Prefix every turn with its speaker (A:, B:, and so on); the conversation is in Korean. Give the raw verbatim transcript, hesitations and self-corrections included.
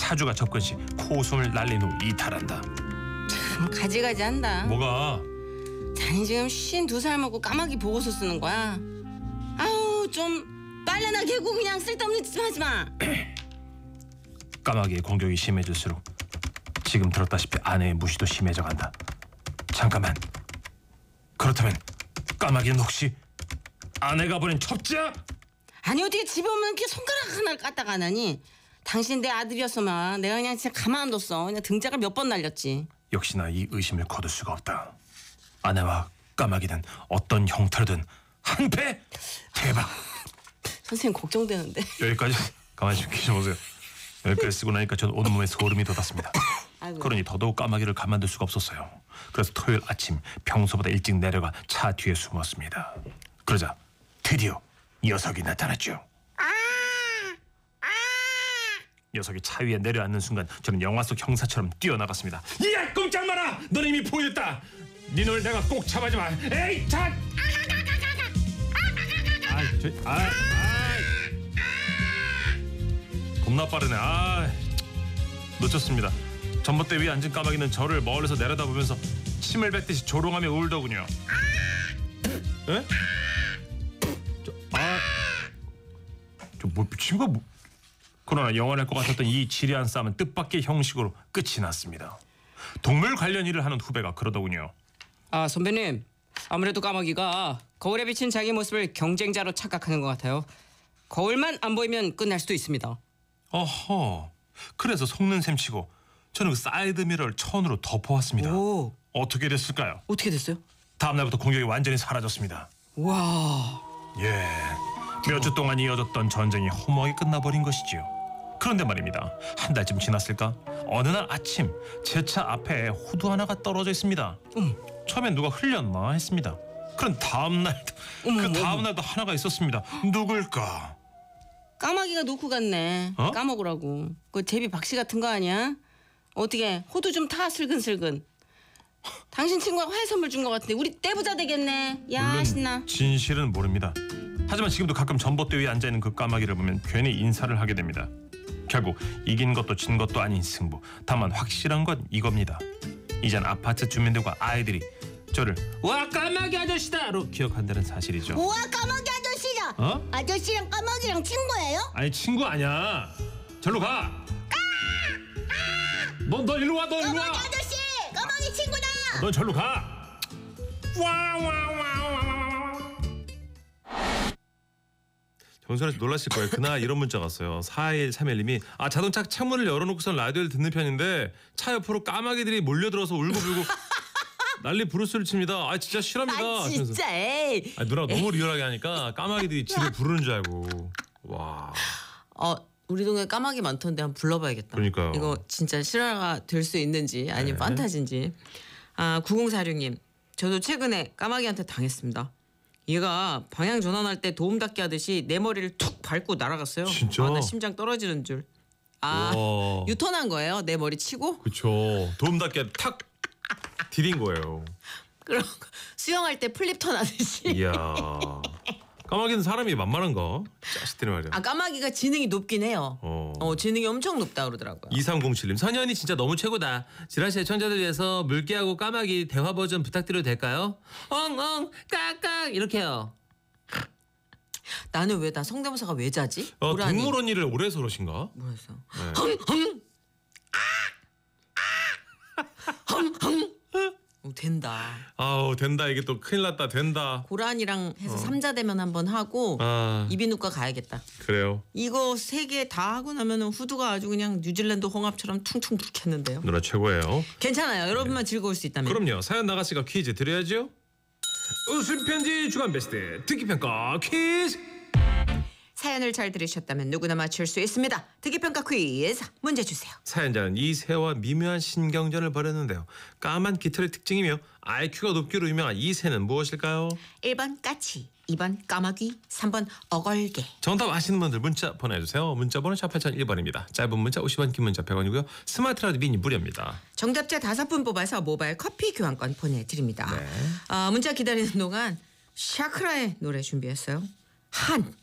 A: 타주가 접근 시 코웃음을 날린 후 이탈한다.
B: 참 가지가지한다.
A: 뭐가?
B: 자네 지금 쉰두 살 먹고 까마귀 보고서 쓰는 거야? 아우 좀 빨래나 개고 그냥 쓸데없는 짓 좀 하지 마.
A: 까마귀의 공격이 심해질수록 지금 들었다시피 아내의 무시도 심해져간다. 잠깐만. 그렇다면 까마귀는 혹시 아내가 보낸 첩자?
B: 아니 어떻게 집에 오면 이렇게 손가락 하나를 까다가 안 하니? 당신 내 아들이었으면 내가 그냥 진짜 가만 안 뒀어. 그냥 등짝을 몇 번 날렸지.
A: 역시나 이 의심을 거둘 수가 없다. 아내와 까마귀는 어떤 형태로든 한패! 대박!
B: 선생님 걱정되는데.
A: 여기까지 가만히 좀 계셔보세요. 여기까지 쓰고 나니까 전 온몸에 소름이 돋았습니다.
B: 아이고.
A: 그러니 더더욱 까마귀를 가만둘 수가 없었어요. 그래서 토요일 아침 평소보다 일찍 내려가 차 뒤에 숨었습니다. 그러자 드디어 녀석이 나타났죠. 녀석이 차 위에 내려앉는 순간 저는 영화 속 형사처럼 뛰어나갔습니다. 야, 꼼짝 마라! 너는 이미 보였다. 네 놈을 내가 꼭 잡아주마. 에이, 자! 아이, 저, 아, 아, 겁나 빠르네. 아, 놓쳤습니다. 전봇대 위에 앉은 까마귀는 저를 멀리서 내려다보면서 침을 뱉듯이 조롱하며 울더군요. 에? 저, 아, 저뭐 미친 거 뭐? 그러나 영원할 것 같았던 이 지리한 싸움은 뜻밖의 형식으로 끝이 났습니다. 동물 관련 일을 하는 후배가 그러더군요.
C: 아 선배님, 아무래도 까마귀가 거울에 비친 자기 모습을 경쟁자로 착각하는 것 같아요. 거울만 안 보이면 끝날 수도 있습니다.
A: 어허, 그래서 속는 셈 치고 저는 그 사이드 미러를 천으로 덮어왔습니다.
C: 오,
A: 어떻게 됐을까요?
C: 어떻게 됐어요?
A: 다음 날부터 공격이 완전히 사라졌습니다.
C: 와,
A: 예, 몇 주 동안 이어졌던 전쟁이 허무하게 끝나버린 것이지요. 그런데 말입니다. 한 달쯤 지났을까? 어느 날 아침 제 차 앞에 호두 하나가 떨어져 있습니다.
C: 음.
A: 처음엔 누가 흘렸나 했습니다. 그런 다음 날도
C: 어머,
A: 그 다음
C: 어머.
A: 날도 하나가 있었습니다. 누굴까?
B: 까마귀가 놓고 갔네.
A: 어?
B: 까먹으라고. 그 제비 박씨 같은 거 아니야? 어떻게 호두 좀 타 슬근슬근. 당신 친구가 화해 선물 준 것 같은데 우리 떼부자 되겠네. 야
A: 물론
B: 신나.
A: 진실은 모릅니다. 하지만 지금도 가끔 전봇대 위에 앉아있는 그 까마귀를 보면 괜히 인사를 하게 됩니다. 결국 이긴 것도 진 것도 아닌 승부. 다만 확실한 건 이겁니다. 이젠 아파트 주민들과 아이들이 저를 와 까마귀 아저씨다로 기억한다는 사실이죠.
D: 우와 까마귀 아저씨다.
A: 어?
D: 아저씨랑 까마귀랑 친구예요?
A: 아니 친구 아니야. 절로 가. 너, 너 일로 와. 너 일로 와.
D: 까마귀 아저씨, 까마귀 친구다.
A: 넌 절로 가. 와와와와와. 정선아 씨 놀라실 거예요. 그날 이런 문자가 왔어요. 사일삼일님이 아 자동차 창문을 열어놓고선 라디오를 듣는 편인데 차 옆으로 까마귀들이 몰려들어서 울고불고 난리 부르스를 칩니다. 아 진짜 실합니다.
B: 아 진짜 에이.
A: 아 누나가 너무 리얼하게 하니까 까마귀들이 지를 부르는 줄 알고. 와.
E: 어 우리 동네 까마귀 많던데 한번 불러봐야겠다.
A: 그러니까요.
E: 이거 진짜 실화가 될 수 있는지 아니면
A: 네.
E: 판타지인지. 아 구공사육님 저도 최근에 까마귀한테 당했습니다. 얘가 방향 전환할 때 도움 닫기 하듯이 내 머리를 툭 밟고 날아갔어요.
A: 진짜?
E: 아, 나 심장 떨어지는 줄. 아
A: 와.
E: 유턴한 거예요? 내 머리 치고?
A: 그쵸. 도움닫게 탁 디딘 거예요.
E: 그럼 수영할 때 플립턴 하듯이.
A: 이야. 까마귀는 사람이 만만한가? 자식들이 말이야.
E: 아 까마귀가 지능이 높긴 해요.
A: 어.
E: 어 지능이 엄청 높다 그러더라고요.
A: 이삼공칠님 선현이 진짜 너무 최고다. 지라시 애청자들 위해서 물개하고 까마귀 대화 버전 부탁드려도 될까요? 엉엉 까깍 이렇게요.
E: 나는 왜 나 성대모사가 왜 자지?
A: 어,
E: 고라니.
A: 동물 언니를 오래 해서 그러신가?
E: 뭐였어?
A: 네.
E: 어, 된다.
A: 아우 된다. 이게 또 큰일 났다. 된다.
E: 고란이랑 해서 삼자 대면 한번 하고
A: 아
E: 이비인후과 가야겠다.
A: 그래요.
E: 이거 세 개 다 하고 나면은 후두가 아주 그냥 뉴질랜드 홍합처럼 퉁퉁 붓겠는데요.
A: 누나 최고예요.
E: 괜찮아요. 여러분만 즐거울 수 있다면.
A: 그럼요. 사연 나가씨가 퀴즈 드려야죠. 웃음 편지 주간 베스트 듣기 평가 퀴즈.
E: 사연을 잘 들으셨다면 누구나 맞출 수 있습니다. 듣기평가 퀴즈 문제 주세요.
A: 사연자는 이 새와 미묘한 신경전을 벌였는데요. 까만 깃털의 특징이며 아이큐가 높기로 유명한 이 새는 무엇일까요?
E: 일 번 까치, 이 번 까마귀, 삼 번 어걸개.
A: 정답 아시는 분들 문자 보내주세요. 문자번호 샵 팔공공일 번입니다. 짧은 문자 오십 원, 긴 문자 백 원이고요. 스마트 라디오 미니 무료입니다.
E: 정답자 다섯 분 뽑아서 모바일 커피 교환권 보내드립니다.
A: 네.
E: 아, 문자 기다리는 동안 샤크라의 노래 준비했어요. 한.